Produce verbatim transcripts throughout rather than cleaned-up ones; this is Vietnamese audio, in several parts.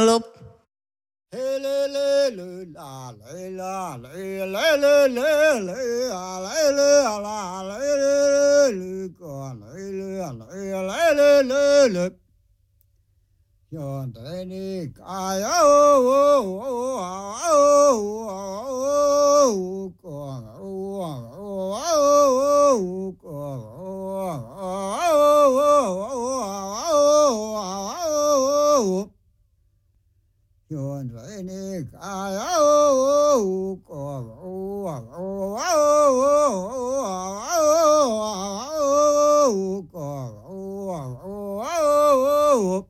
lốp. Lê lê lê lê la lê la lê lê lê lê lê à lê lê à la lê lê lê con lê lê à lê lê lê lê lê yon thế ni cái ô ô ô ô ô con ô ô ô con yon thế ni cái ô con ô ô ô con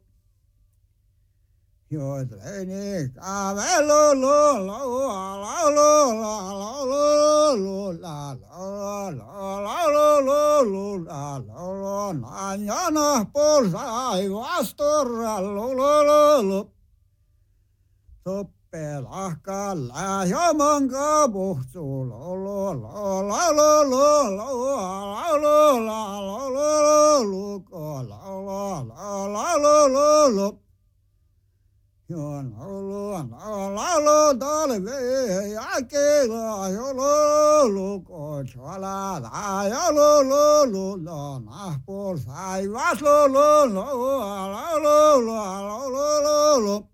yo thế ni ca ve lo lo lo lo lo lo lo lo la lo lo lo lo lo la lo na nya na por sai vastor lo lo lo lo so pe la ca la yo manga bo so lo lo lo lo lo lo lo lo la lo lo lo co la lo lo lo lo lo yon lo lo lo lo da le ve ya ke lo yo lo lo ko cha la da yo lo lo lo lo na por sai va lo lo lo lo lo lo lo lo